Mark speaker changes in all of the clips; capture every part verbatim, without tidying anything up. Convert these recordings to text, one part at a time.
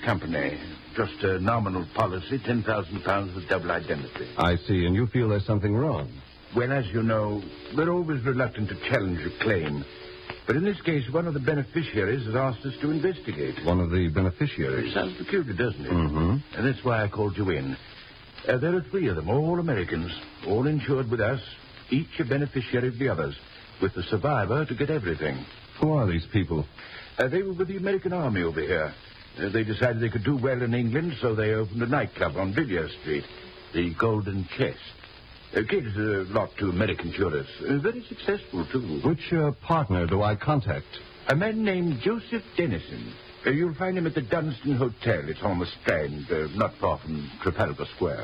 Speaker 1: company. Just a nominal policy, ten thousand pounds with double identity.
Speaker 2: I see, and you feel there's something wrong.
Speaker 1: Well, as you know, we're always reluctant to challenge a claim. But in this case, one of the beneficiaries has asked us to investigate.
Speaker 2: One of the beneficiaries?
Speaker 1: It sounds peculiar, doesn't it?
Speaker 2: Mm-hmm.
Speaker 1: And that's why I called you in. Uh, there are three of them, all Americans, all insured with us, each a beneficiary of the others, with the survivor to get everything.
Speaker 2: Who are these people?
Speaker 1: Uh, they were with the American Army over here. Uh, they decided they could do well in England, so they opened a nightclub on Villiers Street, the Golden Chest. Uh, caters a lot to American tourists. Uh, very successful, too.
Speaker 2: Which uh, partner do I contact?
Speaker 1: A man named Joseph Dennison. Uh, you'll find him at the Dunstan Hotel. It's on the Strand, uh, not far from Trafalgar Square.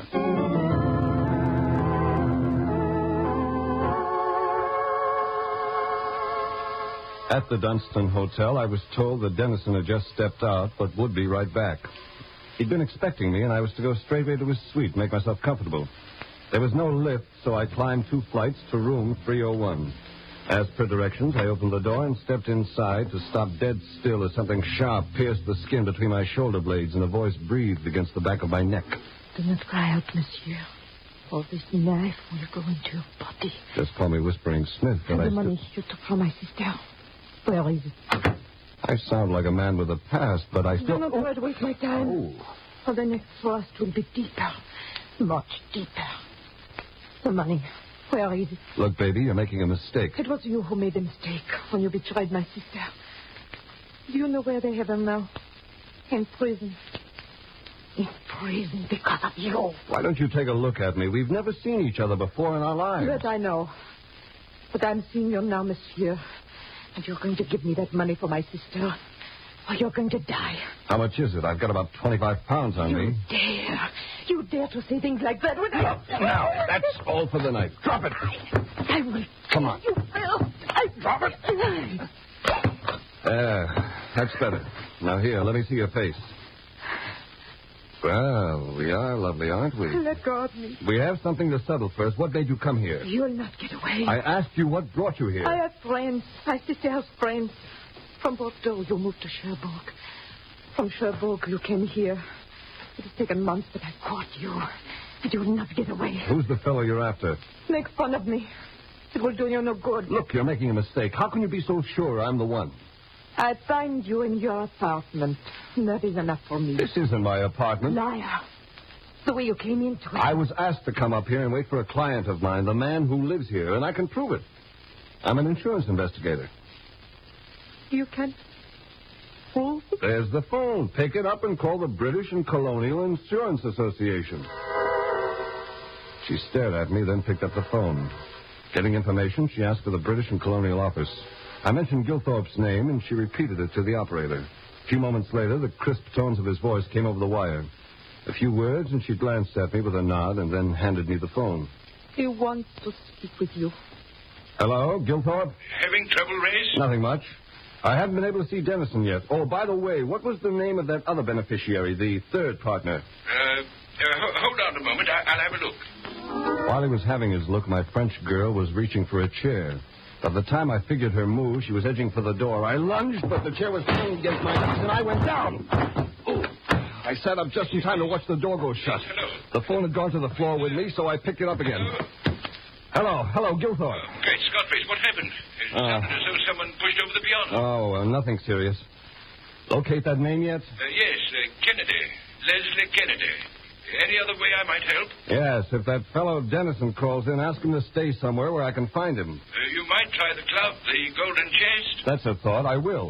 Speaker 2: At the Dunstan Hotel, I was told that Dennison had just stepped out, but would be right back. He'd been expecting me, and I was to go straight away to his suite, make myself comfortable. There was no lift, so I climbed two flights to room three oh one. As per directions, I opened the door and stepped inside to stop dead still as something sharp pierced the skin between my shoulder blades and a voice breathed against the back of my neck.
Speaker 3: Do not cry out, monsieur. For this knife will go into your body.
Speaker 2: Just call me Whispering Smith.
Speaker 3: And the
Speaker 2: I
Speaker 3: money
Speaker 2: st-
Speaker 3: you took from my sister. Where is it?
Speaker 2: I sound like a man with a past, but I still...
Speaker 3: Do not try to waste my time.
Speaker 2: Oh.
Speaker 3: For the next thrust will be deeper. Much deeper. The money. Where is it?
Speaker 2: Look, baby, you're making a mistake.
Speaker 3: It was you who made the mistake when you betrayed my sister. Do you know where they have her now? In prison. In prison because of you.
Speaker 2: Why don't you take a look at me? We've never seen each other before in our lives.
Speaker 3: That I know. But I'm seeing you now, monsieur. And you're going to give me that money for my sister. Or you're going to die.
Speaker 2: How much is it? I've got about twenty-five pounds on
Speaker 3: you
Speaker 2: me.
Speaker 3: You dare. You dare to say things like that without...
Speaker 2: Now, that's all for the night. Drop it.
Speaker 3: I, I will...
Speaker 2: Come on.
Speaker 3: You will. I...
Speaker 2: Drop it. There. That's better. Now, here, let me see your face. Well, we are lovely, aren't we?
Speaker 3: Let go of me.
Speaker 2: We have something to settle first. What made you come here?
Speaker 3: You'll not get away.
Speaker 2: I asked you what brought you here.
Speaker 3: I have friends. My sister has friends. From Bordeaux, you moved to Cherbourg. From Cherbourg, you came here. It has taken months, but I caught you. And you will not get away.
Speaker 2: Who's the fellow you're after?
Speaker 3: Make fun of me. It will do you no good.
Speaker 2: Look, you're making a mistake. How can you be so sure I'm the one?
Speaker 3: I find you in your apartment. That is enough for me.
Speaker 2: This isn't my apartment.
Speaker 3: Liar. The way you came into it.
Speaker 2: I was asked to come up here and wait for a client of mine, the man who lives here, and I can prove it. I'm an insurance investigator.
Speaker 3: You can prove it?
Speaker 2: There's the phone. Pick it up and call the British and Colonial Insurance Association. She stared at me, then picked up the phone. Getting information, she asked for the British and Colonial office. I mentioned Gilthorpe's name, and she repeated it to the operator. A few moments later, the crisp tones of his voice came over the wire. A few words, and she glanced at me with a nod and then handed me the phone.
Speaker 3: He wants to speak with you.
Speaker 2: Hello, Gilthorpe?
Speaker 4: Having trouble, Race?
Speaker 2: Nothing much. I haven't been able to see Dennison yet. Oh, by the way, what was the name of that other beneficiary, the third partner?
Speaker 4: Uh, uh ho- hold on a moment. I- I'll have a look.
Speaker 2: While he was having his look, my French girl was reaching for a chair. By the time I figured her move, she was edging for the door. I lunged, but the chair was banging against my knees, and I went down. Oh. I sat up just in time to watch the door go shut.
Speaker 4: Hello.
Speaker 2: The phone had gone to the floor with me, so I picked it up again. Hello, hello, Gilthorpe.
Speaker 4: Uh, Great Scott, Race, what happened? It
Speaker 2: Uh,
Speaker 4: sounded as though someone pushed over the piano.
Speaker 2: Oh, uh, nothing serious. Locate that name yet?
Speaker 4: Uh, yes, uh, Kennedy. Leslie Kennedy. Any other way I might help?
Speaker 2: Yes, if that fellow Dennison calls in, ask him to stay somewhere where I can find him.
Speaker 4: Uh, you might try the club, the Golden Chest.
Speaker 2: That's a thought. I will.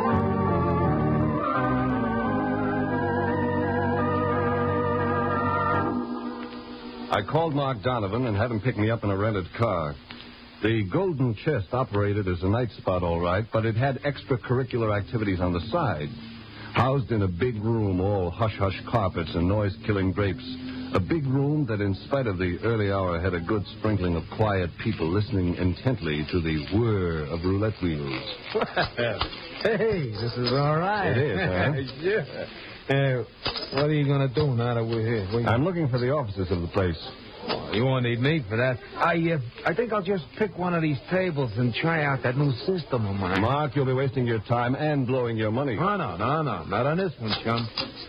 Speaker 2: I called Mark Donovan and had him pick me up in a rented car. The Golden Chest operated as a night spot, all right, but it had extracurricular activities on the side. Housed in a big room, all hush-hush carpets and noise-killing drapes. A big room that, in spite of the early hour, had a good sprinkling of quiet people listening intently to the whir of roulette wheels.
Speaker 5: Hey, this is all right.
Speaker 2: It is, huh?
Speaker 5: Yeah. Uh, what are you going to do now that we're here? What you...
Speaker 2: I'm looking for the offices of the place.
Speaker 5: Oh, you won't need me for that. I uh, I think I'll just pick one of these tables and try out that new system of mine.
Speaker 2: Mark, you'll be wasting your time and blowing your money.
Speaker 5: Oh, no, no, no. Not on this one, chum.